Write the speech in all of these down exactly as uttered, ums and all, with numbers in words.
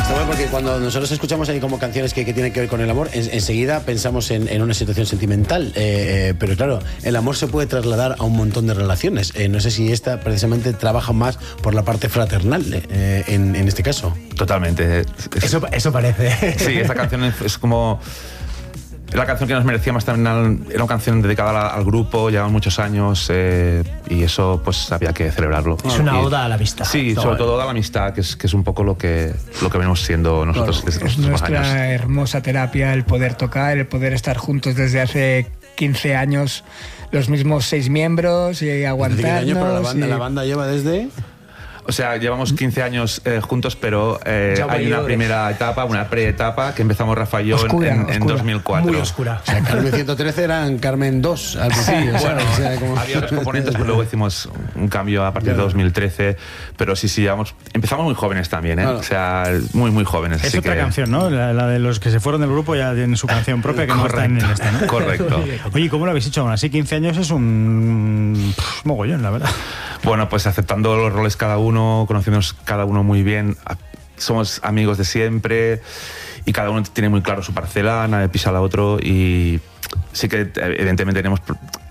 bueno, porque cuando nosotros escuchamos ahí como canciones que, que tienen que ver con el amor, en, enseguida pensamos en, en una situación sentimental, eh, eh, pero claro, el amor se puede trasladar a un montón de relaciones. Eh, no sé si esta precisamente trabaja más por la parte fraternal, eh, en, en este caso. Totalmente. Es, eso, eso parece. Sí, esta canción es, es como... La canción que nos merecía más también, era una canción dedicada al grupo, llevan muchos años, eh, y eso pues había que celebrarlo. Es una y, oda a la amistad. Sí, sobre todo oda a la amistad, que es, que es un poco lo que, lo que venimos siendo nosotros Claro, desde los es últimos años. nuestra hermosa terapia, el poder tocar, el poder estar juntos desde hace quince años, los mismos seis miembros y aguantarnos. quince años, pero la banda, y... la banda lleva desde... O sea, llevamos quince años eh, juntos, pero eh, hay una primera etapa, una pre-etapa, que empezamos Rafa y yo oscura, en, oscura, en dos mil cuatro. Muy oscura. O sea, Carmen ciento trece eran Carmen dos al principio. Sí, bueno, o sea, como... había otros componentes, pero luego hicimos un cambio a partir de dos mil trece. Pero sí, sí, vamos, empezamos muy jóvenes también, ¿eh? Claro. O sea, muy, muy jóvenes. Es así otra que... canción, ¿no? La, la de los que se fueron del grupo ya tienen su canción propia que correcto, no está en esta, ¿no? Correcto. Oye, ¿cómo lo habéis hecho? Aún así, quince años es un pff, mogollón, la verdad. Bueno, pues aceptando los roles cada uno, conociéndonos cada uno muy bien, somos amigos de siempre y cada uno tiene muy claro su parcela, nadie pisa a la otro y sí que evidentemente tenemos...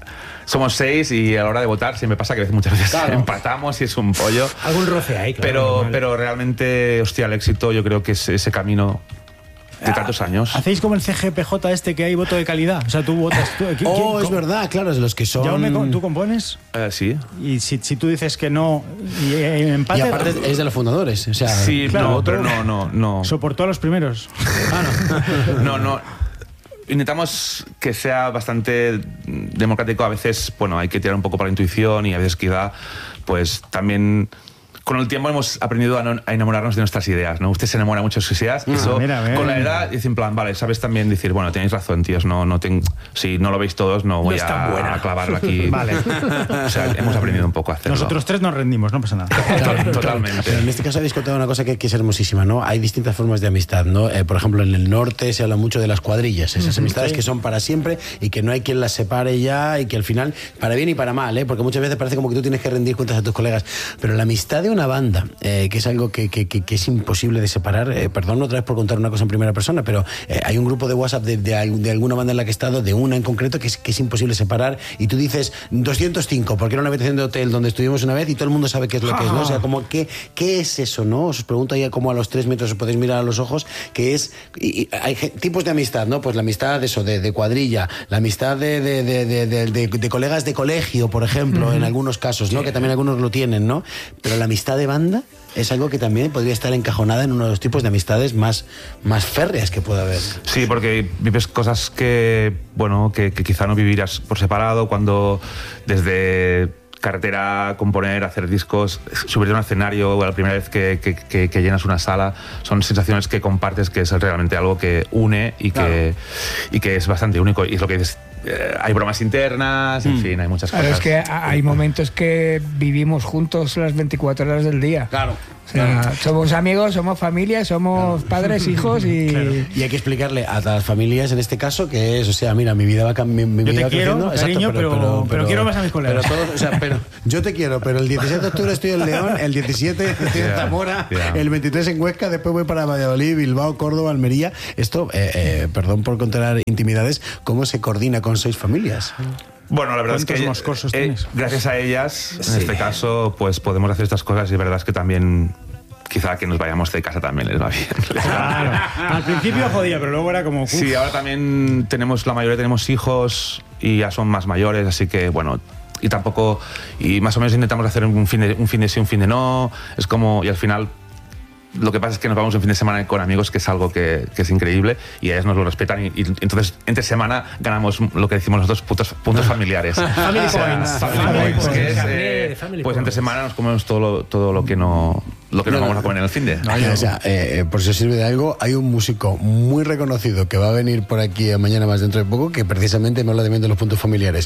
Somos seis y a la hora de votar siempre pasa que a veces muchas veces claro. empatamos y es un pollo. Algún roce ahí, claro. Pero, normal. pero realmente, hostia, el éxito yo creo que es ese camino... de tantos años. ¿Hacéis como el C G P J este que hay voto de calidad? O sea, tú votas... Tú, ¿quién, oh, quién, es verdad, claro, es de los que son... ¿Ya tú compones? Uh, sí. Y si, si tú dices que no y, y empate... Y aparte es de los fundadores, o sea... Sí, claro, no, pero no, no, no. Soportó a los primeros. Ah, no. no, no. Intentamos que sea bastante democrático. A veces, bueno, hay que tirar un poco para la intuición y a veces quizá, pues también... Con el tiempo hemos aprendido a, no, a enamorarnos de nuestras ideas, ¿no? Usted se enamora mucho de sus ideas. Ah, eso, mira, con la edad, dice en plan, vale, sabes también decir, bueno, tenéis razón, tíos, no, no ten, si no lo veis todos, no voy no a, a clavarlo aquí. Vale. O sea, hemos aprendido un poco a hacerlo. Nosotros tres nos rendimos, no pasa nada. Claro, totalmente. Pero en este caso habéis contado una cosa que, que es hermosísima, ¿no? Hay distintas formas de amistad, ¿no? Eh, por ejemplo, en el norte se habla mucho de las cuadrillas, esas uh-huh, amistades sí. que son para siempre y que no hay quien las separe ya y que al final, para bien y para mal, ¿eh? Porque muchas veces parece como que tú tienes que rendir cuentas a tus colegas. Pero la amistad de una banda... Eh, que es algo que, que, que, que es imposible de separar. Eh, perdón otra vez por contar una cosa en primera persona, pero eh, hay un grupo de WhatsApp de, de, de alguna banda en la que he estado, de una en concreto, que es, que es imposible separar, y tú dices doscientos cinco, porque era una habitación de hotel donde estuvimos una vez y todo el mundo sabe qué es lo que es, ¿no? O sea, como, ¿qué, qué es eso, no? Os pregunto ya como a los tres metros os podéis mirar a los ojos, que es... Y, y hay tipos de amistad, ¿no? Pues la amistad de eso, de, de cuadrilla, la amistad de, de, de, de, de, de, de colegas de colegio, por ejemplo, uh-huh. en algunos casos, ¿no? Que también algunos lo tienen, ¿no? Pero la amistad de banda... es algo que también podría estar encajonada en uno de los tipos de amistades más, más férreas que pueda haber. Sí, porque vives cosas que, bueno, que, que quizá no vivirás por separado, cuando desde carretera, componer, hacer discos, subirte a un escenario, o la primera vez que, que, que, que llenas una sala, son sensaciones que compartes, que es realmente algo que une y que, claro. y que es bastante único. Y es lo que dices, eh, hay bromas internas, en mm. fin, hay muchas claro, cosas. Es que hay momentos que vivimos juntos las veinticuatro horas del día. Claro. O sea, claro. somos amigos, somos familia, somos claro. padres, hijos y... Claro. Y hay que explicarle a las familias, en este caso, que es, o sea, mira, mi vida va, mi, mi yo vida te quiero, creciendo. Cariño, Exacto, pero, pero, pero, pero, pero quiero más a mis colegas. Pero todos, o sea, pero, yo te quiero, pero el diecisiete de octubre estoy en León, el diecisiete estoy en Zamora, yeah, yeah. el veintitrés en Huesca, después voy para Valladolid, Bilbao, Córdoba, Almería. Esto, eh, eh, perdón por contar intimidades, ¿cómo se coordina con seis familias? Bueno, la verdad es que eh, gracias a ellas, en sí. este caso, pues podemos hacer estas cosas y la verdad es que también... Quizá que nos vayamos de casa también les va bien. Claro. Al principio jodía, pero luego era como... Uf. Sí, ahora también tenemos, la mayoría tenemos hijos y ya son más mayores, así que bueno, y tampoco, y más o menos intentamos hacer un fin de, un fin de sí, un fin de no, es como, y al final... Lo que pasa es que nos vamos un fin de semana con amigos, que es algo que, que es increíble, y ellas nos lo respetan, y, y entonces entre semana ganamos lo que decimos nosotros, puntos, puntos familiares. Family o sea, points. Family, Family points, points. Que es, eh, pues points. Entre semana nos comemos todo lo, todo lo que no... Lo que nos vamos a comer en el fin de. No, o sea, eh, por si os sirve de algo, hay un músico muy reconocido que va a venir por aquí mañana más dentro de poco, que precisamente me habla también de los puntos familiares.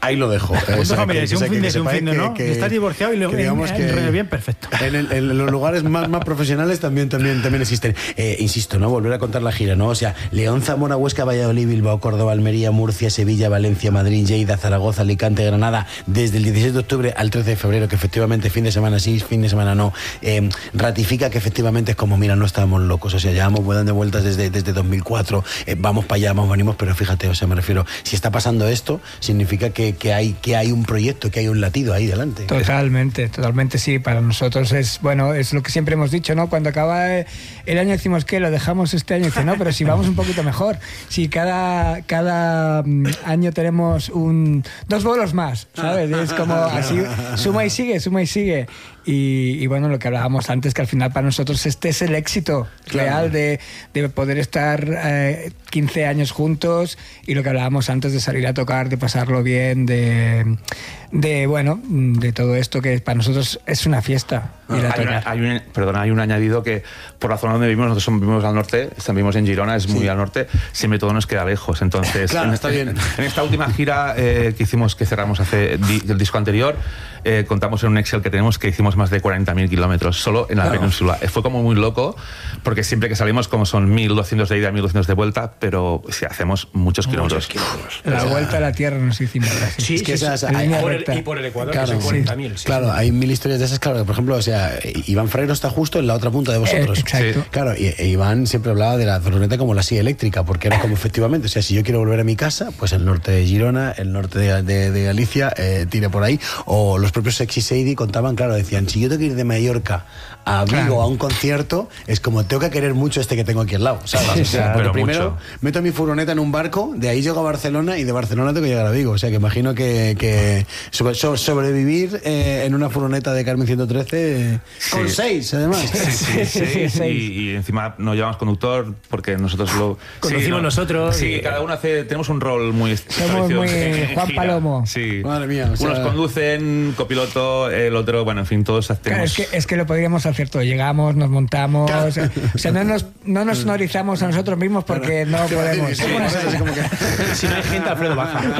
Ahí lo dejo. Punto O sea, familiar, que- si o sea, un fin que- de que es un sepáis fin de, que- ¿no? que- Estás divorciado y lo que digamos en, que en, bien, perfecto. En, el- en los lugares más, más profesionales también, también, también existen. Eh, insisto, ¿no? Volver a contar la gira, ¿no? O sea, León, Zamora, Huesca, Valladolid, Bilbao, Córdoba, Almería, Murcia, Sevilla, Valencia, Madrid, Lleida, Zaragoza, Alicante, Granada, desde el dieciséis de octubre al trece de febrero, que efectivamente fin de semana sí, fin de semana no, eh, ratifica que efectivamente es como, mira, no estábamos locos, o sea, llevamos dando vueltas desde, desde dos mil cuatro, eh, vamos para allá, vamos, venimos, pero fíjate, o sea, me refiero, si está pasando esto, significa que, que, hay, que hay un proyecto, que hay un latido ahí delante. Totalmente, totalmente sí. Para nosotros es, bueno, es lo que siempre hemos dicho, ¿no? Cuando acaba el año decimos que lo dejamos este año, dice, no, pero si vamos un poquito mejor, si cada, cada mm, año tenemos un dos bolos más, ¿sabes? Es como así, suma y sigue, suma y sigue. Y, y bueno, lo que hablábamos antes, que al final para nosotros este es el éxito Claro. real de, de poder estar eh, quince años juntos, y lo que hablábamos antes de salir a tocar, de pasarlo bien, de, de bueno, de todo esto que para nosotros es una fiesta. Ir a Hay, una- tocar. hay un, perdona, hay un añadido que por la zona donde vivimos, nosotros somos- vivimos al norte, vivimos en Girona, es muy al norte, siempre todo nos queda lejos. Entonces, Claro, en, está bien. en esta última gira eh, que hicimos, que cerramos hace di- el disco anterior, eh, contamos en un Excel que tenemos que hicimos más de cuarenta mil kilómetros solo en la Claro. península. Eh, Fue como muy loco, porque siempre que salimos, como son mil doscientos de ida, mil doscientos de vuelta, pero sí, hacemos muchos kilómetros. La vuelta a la tierra nos hicimos. así. Sí, Es que sí, esas- sí. hay- Y por el- recta. y por el Ecuador, Claro, que son sí. cuarenta mil. Sí, Claro, sí. hay mil historias de esas, claro, que, por ejemplo, o sea, Iván Freiro está justo en la otra punta de vosotros. Eh, exacto. Sí. Claro, y, e Iván siempre hablaba de la furgoneta como la silla eléctrica, porque era como efectivamente, o sea, si yo quiero volver a mi casa, pues el norte de Girona, el norte de, de- de Galicia, eh, tire por ahí, o los propios Sexy Sadie contaban, claro, decían, si yo tengo que ir de Mallorca a Vigo Claro. a un concierto, es como tengo que querer mucho este que tengo aquí al lado, ¿sabes? O sea, Claro, porque pero primero mucho. meto mi furgoneta en un barco, de ahí llego a Barcelona y de Barcelona tengo que llegar a Vigo, o sea, que imagino que, que sobre- so- sobrevivir eh, en una furgoneta de Carmen ciento trece eh, con Sí. seis, además. Sí, sí, Seis. y, y encima no llevamos conductor porque nosotros lo Conducimos no. nosotros Sí, y- cada uno hace, tenemos un rol muy Somos establecido muy en- en Juan gira. Palomo. Sí. Madre mía, o sea- Unos conducen, copiloto, el otro, bueno, en fin, todos Claro, hacemos. es que, es que lo podríamos hacer todo. Llegamos, nos montamos. Claro. O sea, o sea, no nos, no nos sonorizamos a nosotros mismos porque no Te iba a decir, podemos. sí, bueno, es así como que- Si no hay gente, Alfredo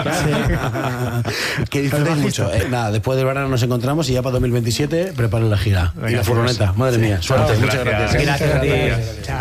baja. Que disfrutéis mucho. Eh, nada, después del verano nos encontramos y ya para dos mil veintisiete preparen la gira. Y la furgoneta. Madre mía, suerte. Muchas Gracias. gracias. Gracias a ti. Chao.